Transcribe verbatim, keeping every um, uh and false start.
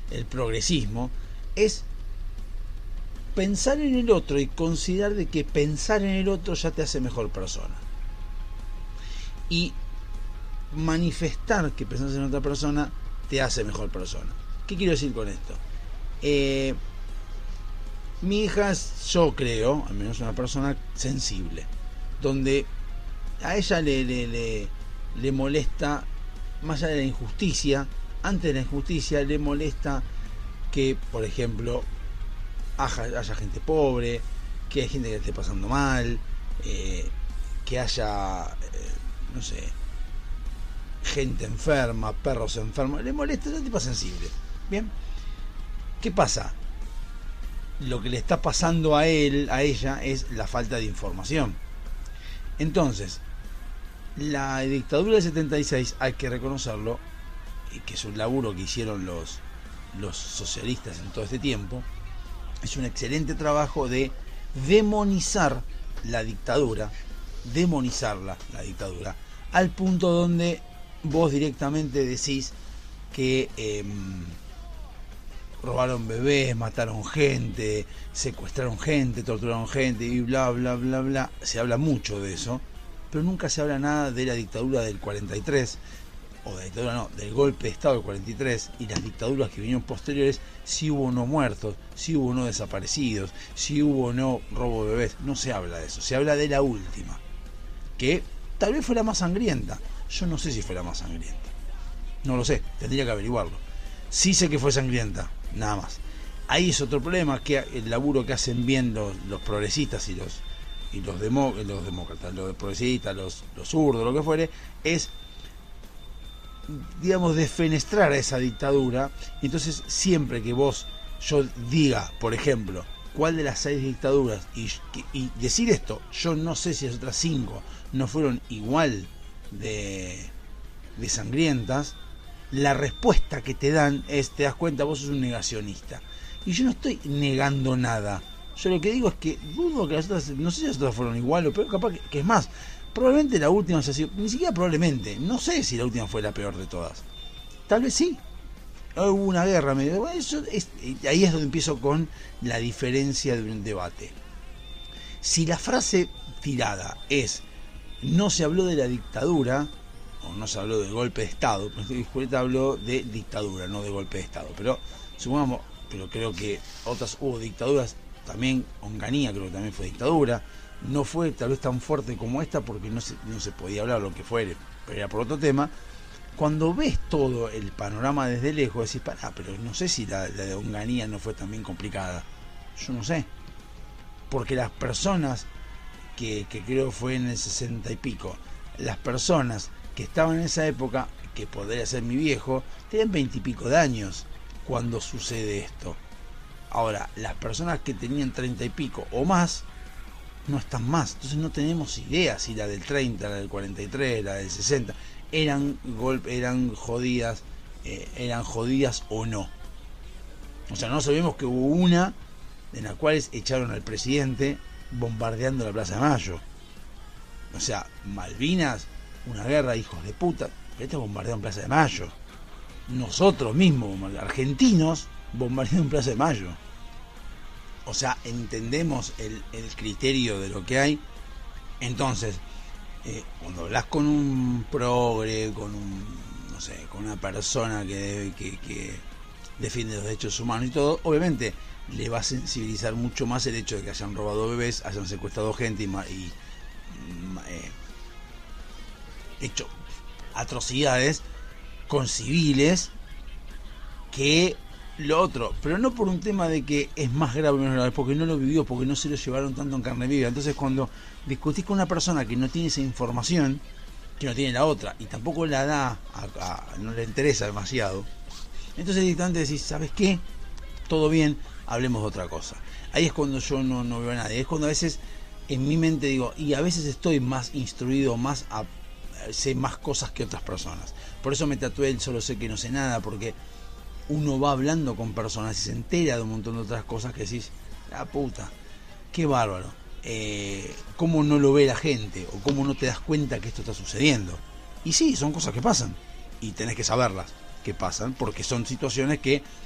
el progresismo, es pensar en el otro y considerar de que pensar en el otro ya te hace mejor persona. Y manifestar que pensás en otra persona te hace mejor persona. ¿Qué quiero decir con esto? Eh, mi hija es, yo creo, al menos una persona sensible, donde a ella le, le, le, le molesta, más allá de la injusticia, antes de la injusticia le molesta que, por ejemplo, haya, haya gente pobre, que hay gente que esté pasando mal, eh, que haya, eh, no sé, gente enferma, perros enfermos, le molesta, es un tipo sensible. Bien, ¿qué pasa? Lo que le está pasando a él, a ella, es la falta de información. Entonces, la dictadura del setenta y seis, hay que reconocerlo, que es un laburo que hicieron los, los socialistas en todo este tiempo, es un excelente trabajo de demonizar la dictadura, demonizarla, la dictadura, al punto donde vos directamente decís que eh, robaron bebés, mataron gente, secuestraron gente, torturaron gente y bla bla bla bla. Se habla mucho de eso, pero nunca se habla nada de la dictadura del cuarenta y tres, o de la dictadura no, del golpe de estado del cuarenta y tres, y las dictaduras que vinieron posteriores, si hubo o no muertos, si hubo o no desaparecidos, si hubo o no robo de bebés. No se habla de eso, se habla de la última, que tal vez fue la más sangrienta. Yo no sé si fue la más sangrienta, no lo sé, tendría que averiguarlo. Sí sé que fue sangrienta, nada más. Ahí es otro problema, que el laburo que hacen bien los, los progresistas y los y los, demo, los demócratas, los progresistas, los, los zurdos, lo que fuere, es, digamos, defenestrar a esa dictadura. Entonces, siempre que vos, yo diga, por ejemplo, cuál de las seis dictaduras, y, y decir esto, yo no sé si las otras cinco no fueron igual de, de sangrientas, la respuesta que te dan es, te das cuenta, vos sos un negacionista. Y yo no estoy negando nada. Yo lo que digo es que dudo que las otras, no sé si las otras fueron igual o peor, capaz que, que es más, probablemente la última haya sido, ni siquiera probablemente, no sé si la última fue la peor de todas. Tal vez sí. Hubo una guerra, medio, bueno, eso es, ahí es donde empiezo con la diferencia de un debate. Si la frase tirada es, no se habló de la dictadura, o no se habló del golpe de Estado, Julieta habló de dictadura, no de golpe de Estado, pero supongamos, pero creo que otras hubo dictaduras, también Onganía creo que también fue dictadura, no fue tal vez tan fuerte como esta porque no se, no se podía hablar lo que fuere, pero era por otro tema. Cuando ves todo el panorama desde lejos, decís, pará, pero no sé si la, la de Onganía no fue también complicada, yo no sé, porque las personas que, que creo fue en el sesenta y pico, las personas que estaban en esa época, que podría ser mi viejo, tenían veintipico de años cuando sucede esto. Ahora, las personas que tenían treinta y pico o más, no están más, entonces no tenemos idea si la del treinta, la del cuarenta y tres, la del sesenta, eran golpe, eran jodidas, eh, eran jodidas o no. O sea, no sabemos que hubo una en la cual echaron al presidente bombardeando la Plaza de Mayo. O sea, Malvinas, una guerra, hijos de puta, pero este bombardeó en Plaza de Mayo. Nosotros mismos, argentinos, bombardearon en Plaza de Mayo. O sea, entendemos el, el criterio de lo que hay. Entonces, eh, cuando hablas con un progre, con un, no sé, con una persona que, que, que defiende los derechos humanos y todo, obviamente le va a sensibilizar mucho más el hecho de que hayan robado bebés, hayan secuestrado gente y, y eh, hecho atrocidades con civiles, que lo otro, pero no por un tema de que es más grave o menos grave, porque no lo vivió, porque no se lo llevaron tanto en carne viva. Entonces, cuando discutís con una persona que no tiene esa información, que no tiene la otra, y tampoco la da, a, a, no le interesa demasiado, entonces directamente decís, ¿sabes qué? Todo bien, hablemos de otra cosa. Ahí es cuando yo no, no veo a nadie, es cuando a veces en mi mente digo, y a veces estoy más instruido, más a, sé más cosas que otras personas. Por eso me tatué el solo sé que no sé nada, porque uno va hablando con personas y se entera de un montón de otras cosas que decís, la puta, qué bárbaro, eh, cómo no lo ve la gente, o cómo no te das cuenta que esto está sucediendo. Y sí, son cosas que pasan, y tenés que saberlas que pasan, porque son situaciones que